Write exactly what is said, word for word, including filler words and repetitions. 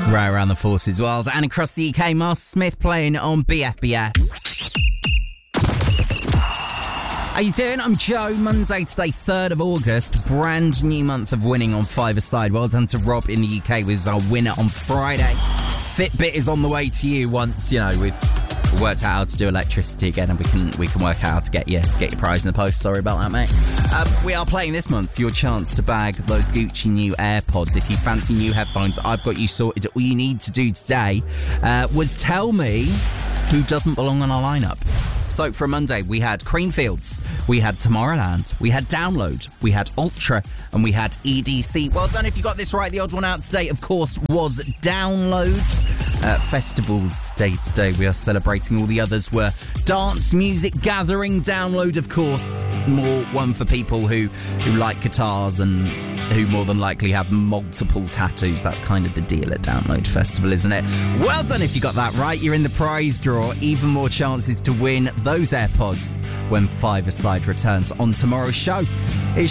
Right around the Forces World and across the U K, Mark Smith playing on B F B S. How you doing? I'm Joe. Monday today, third of August. Brand new month of winning on five-a-side. Well done to Rob in the U K, was our winner on Friday. Fitbit is on the way to you once, you know, we've worked out how to do electricity again, and we can we can work out how to get you get your prize in the post. Sorry about that, mate. Um, we are playing this month for your chance to bag those Gucci new AirPods. If you fancy new headphones, I've got you sorted. All you need to do today uh, was tell me who doesn't belong on our lineup. So for Monday, we had Creamfields, we had Tomorrowland, we had Download, we had Ultra, and we had E D C. Well done if you got this right. The odd one out today, of course, was Download. Uh, festivals Day today, we are celebrating. All the others were Dance Music Gathering. Download, of course, more one for people who, who like guitars and who more than likely have multiple tattoos. That's kind of the deal at Download Festival, isn't it? Well done if you got that right. You're in the prize draw. Even more chances to win those AirPods when Five-a-Side returns on tomorrow's show. It's